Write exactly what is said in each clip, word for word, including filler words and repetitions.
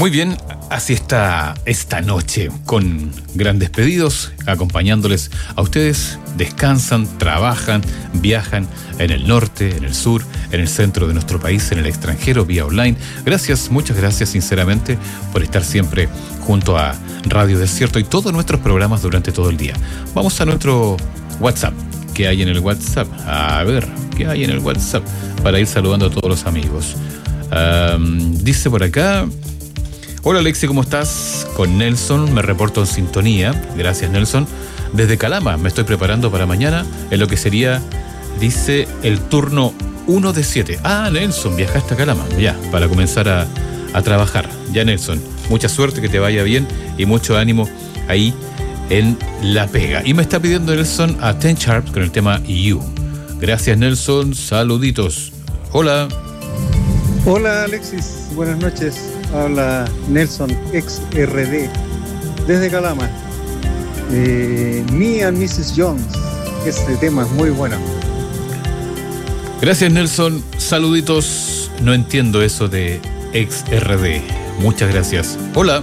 Muy bien, así está esta noche, con grandes pedidos, acompañándoles a ustedes. Descansan, trabajan, viajan en el norte, en el sur, en el centro de nuestro país, en el extranjero, vía online. Gracias, muchas gracias sinceramente por estar siempre junto a Radio Desierto y todos nuestros programas durante todo el día. Vamos a nuestro WhatsApp. ¿Qué hay en el WhatsApp? A ver, ¿qué hay en el WhatsApp? Para ir saludando a todos los amigos. Um, dice por acá: hola Alexi, ¿cómo estás? Con Nelson, me reporto en sintonía. Gracias, Nelson. Desde Calama, me estoy preparando para mañana en lo que sería, dice, el turno uno de siete. Ah, Nelson, viajaste a Calama, ya, para comenzar a, a trabajar. Ya, Nelson, mucha suerte, que te vaya bien y mucho ánimo ahí en la pega. Y me está pidiendo Nelson a Ten Sharp con el tema You. Gracias, Nelson, saluditos. Hola. Hola Alexis, buenas noches. Habla Nelson, ex R D, desde Calama. Eh, Me and missus Jones. Este tema es muy bueno. Gracias, Nelson, saluditos. No entiendo eso de ex R D. Muchas gracias. Hola.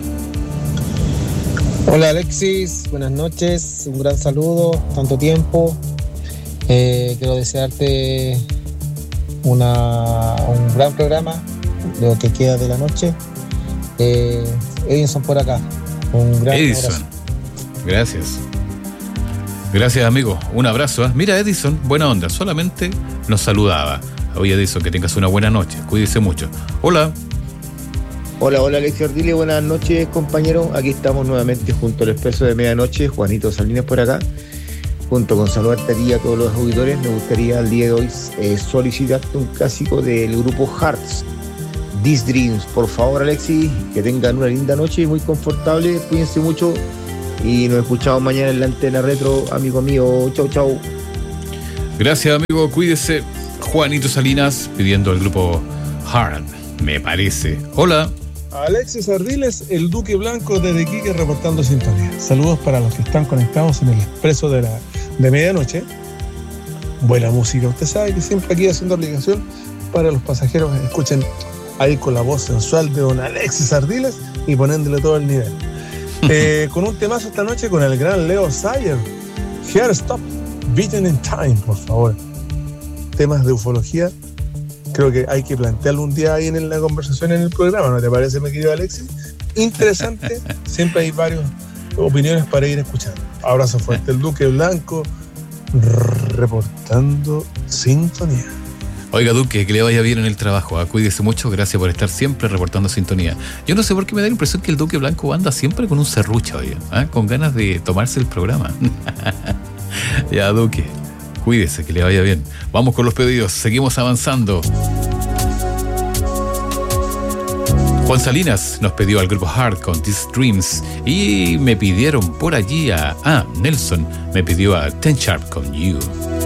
Hola Alexis, buenas noches, un gran saludo, tanto tiempo. Eh, quiero desearte una, un gran programa, lo que queda de la noche. Eh, Edison por acá, un gran Edison, abrazo. Gracias. Gracias, amigo, un abrazo. ¿eh? Mira, Edison, buena onda, solamente nos saludaba. Oye, Edison, que tengas una buena noche, cuídese mucho. Hola. Hola, hola Alexis Ardile, buenas noches compañero. Aquí estamos nuevamente junto al Expreso de Medianoche, Juanito Salinas por acá. Junto con saludarte a ti y a todos los auditores, me gustaría al día de hoy eh, solicitarte un clásico del grupo Hearts, These Dreams. Por favor, Alexis, que tengan una linda noche y muy confortable, cuídense mucho y nos escuchamos mañana en la antena retro, amigo mío. Chau, chau. Gracias, amigo, cuídese. Juanito Salinas pidiendo al grupo Heart, me parece. Hola. Alexis Ardiles, el Duque Blanco desde Iquique reportando sintonía. Saludos para los que están conectados en el Expreso de la de medianoche. Buena música, usted sabe que siempre aquí haciendo aplicación para los pasajeros que escuchen ahí con la voz sensual de don Alexis Ardiles y poniéndole todo el nivel. eh, con un temazo esta noche con el gran Leo Sayer, Here Stop, Beaten in Time, por favor. Temas de ufología. Creo que hay que plantearlo un día ahí en la conversación en el programa, ¿no te parece, mi querido Alexis? Interesante, siempre hay varias opiniones para ir escuchando. Abrazo fuerte, el Duque Blanco, reportando sintonía. Oiga, Duque, que le vaya bien en el trabajo, ¿eh? Cuídese mucho, gracias por estar siempre reportando sintonía. Yo no sé por qué me da la impresión que el Duque Blanco anda siempre con un serrucho, oye, ¿eh? Con ganas de tomarse el programa. Ya, Duque, cuídese, que le vaya bien. Vamos con los pedidos, seguimos avanzando. Juan Salinas nos pidió al grupo Heart con These Dreams y me pidieron por allí a... Ah, Nelson me pidió a Ten Sharp con You.